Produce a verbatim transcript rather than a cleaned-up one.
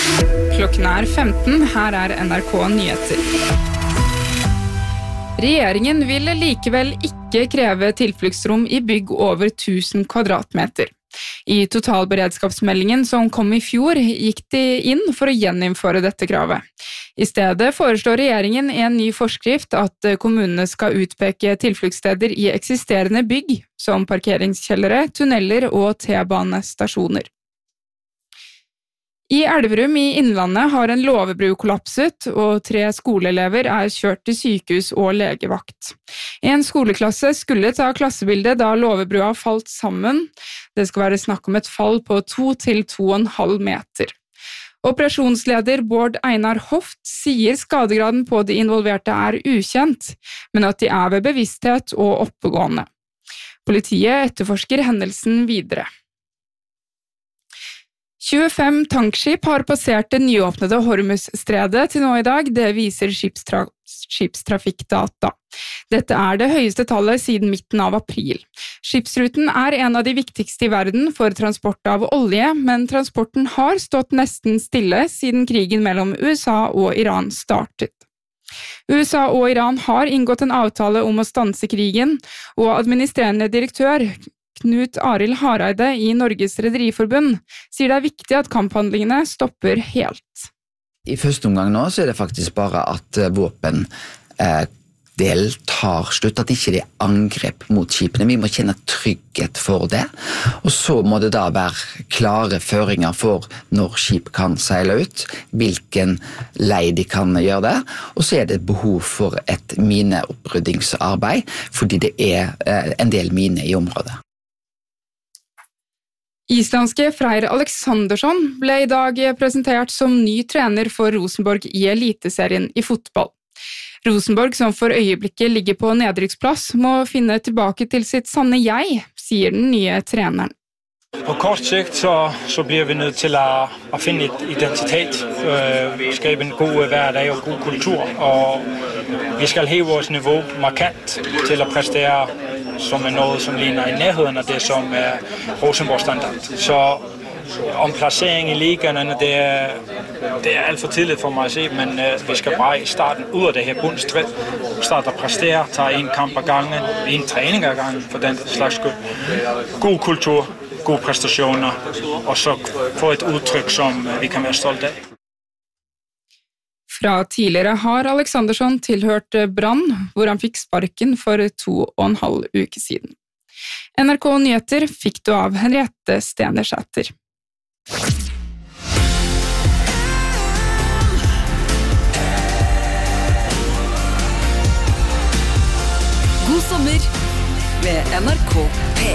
Klokken er femten, her er N R K Nyheter. Regjeringen vil likevel ikke kreve tilfluktsrom i bygg over tusen kvadratmeter. I totalberedskapsmeldingen som kom i fjor, gikk de inn for å gjeninnføre dette kravet. I stedet foreslår regjeringen en ny forskrift at kommunene skal utpeke tilfluktssteder i eksisterende bygg, som parkeringskjellere, tunneler og T-banestasjoner. I Elverum i Innlandet har en låvebru kollapset, og tre skoleelever er kjørt til sykehus og legevakt. En skoleklasse skulle ta klassebildet da låvebrua falt sammen. Det skal være snakk om et fall på to til to og en halv meter. Operasjonsleder Bård Einar Hoft sier skadegraden på de involverte er ukjent, men at de er ved bevissthet og oppegående. Politiet etterforsker hendelsen videre. tjuefem tankskip har passert det nyåpnede Hormuzstredet til nå i dag, det viser skipstra- skipstrafikkdata. Dette er det høyeste tallet siden midten av april. Skipsruten er en av de viktigste i verden for transport av olje, men transporten har stått nesten stille siden krigen mellom U S A og Iran startet. U S A og Iran har inngått en avtale om å stanse krigen, og administrerende direktør Knut Arild Hareide i Norges Rederiforbund sier det er viktig at kamphandlingene stopper helt. I første omgang nå så er det faktisk bare at våpen eh, del tar slutt, at ikke det er angrep mot skipene. Vi må kjenne trygghet for det, og så må det da være klare føringer for når skip kan seile ut, hvilken lei de kan gjøre det, og så er det behov for et mineoppryddingsarbeid, fordi det er eh, en del mine i området. Islandske Freyr Alexandersson ble i dag presentert som ny trener for Rosenborg i eliteserien i fotball. Rosenborg, som for øyeblikket ligger på nedrykksplass, må finne tilbake til sitt sanne jeg, sier den nye treneren. På kort sikt så, så blir vi nødt til å, å finne et identitet, øh, skape en god hverdag og god kultur, og vi skal heve vores niveau markant til å prestere som er noe som ligner i nærheden av det som er Rosenborg-standard. Så om placering i ligaen, det er, det er alt for tidligt for mig at se, men øh, vi skal bare i starten ud af det her bundstrid, starte at præstere, tage en kamp ad gangen, en træning ad gangen for den slags skyld. God kultur, gode præstationer, og så få et udtryk, som vi kan være stolte af. Fra tidligere har Alexandersson tilhørt Brann, hvor han fikk sparken for to og en halv uke siden. N R K Nyheter fikk du av Henriette Stenersæter. God sommer med N R K P.